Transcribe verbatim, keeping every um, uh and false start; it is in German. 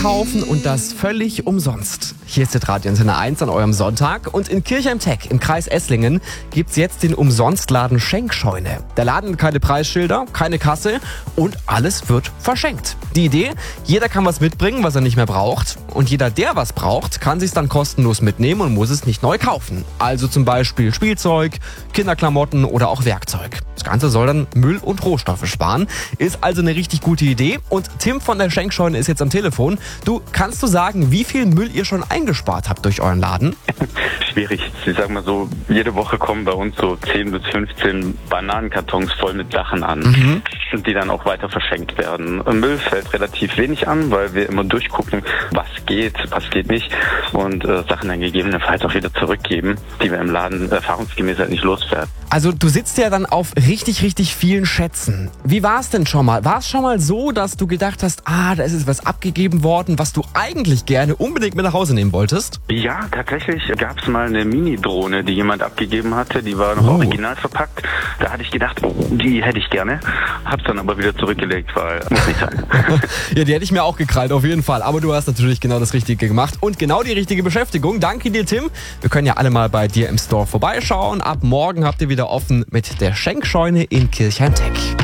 einkaufen und das völlig umsonst. Hier ist Radio Antenne eins an eurem Sonntag und in Kirchheim-Teck im Kreis Esslingen gibt's jetzt den Umsonstladen Schenkscheune. Der Laden hat keine Preisschilder, keine Kasse und alles wird verschenkt. Die Idee, jeder kann was mitbringen, was er nicht mehr braucht. Und jeder, der was braucht, kann sich's dann kostenlos mitnehmen und muss es nicht neu kaufen. Also zum Beispiel Spielzeug, Kinderklamotten oder auch Werkzeug. Das Ganze soll dann Müll und Rohstoffe sparen. Ist also eine richtig gute Idee. Und Tim von der Schenkscheune ist jetzt am Telefon. Du, kannst du sagen, wie viel Müll ihr schon eingespart habt durch euren Laden? Schwierig. Ich sag mal so, jede Woche kommen bei uns so zehn bis fünfzehn Bananenkartons voll mit Sachen an, mhm. die dann auch weiter verschenkt werden. Müll fällt relativ wenig an, weil wir immer durchgucken, was geht, was geht nicht und äh, Sachen dann gegebenenfalls auch wieder zurückgeben, die wir im Laden erfahrungsgemäß halt nicht loswerden. Also du sitzt ja dann auf richtig, richtig vielen Schätzen. Wie war es denn schon mal? War es schon mal so, dass du gedacht hast, ah, da ist jetzt was abgegeben worden, was du eigentlich gerne unbedingt mit nach Hause nehmen wolltest? Ja, tatsächlich gab es mal eine Mini-Drohne, die jemand abgegeben hatte. Die war noch oh. original verpackt. Da hatte ich gedacht, oh, die hätte ich gerne. Hab's dann aber wieder zurückgelegt, weil muss nicht sein. Ja, die hätte ich mir auch gekrallt, auf jeden Fall. Aber du hast natürlich genau das Richtige gemacht und genau die richtige Beschäftigung. Danke dir, Tim. Wir können ja alle mal bei dir im Store vorbeischauen. Ab morgen habt ihr wieder offen mit der Schenkscheune in Kirchheim-Teck.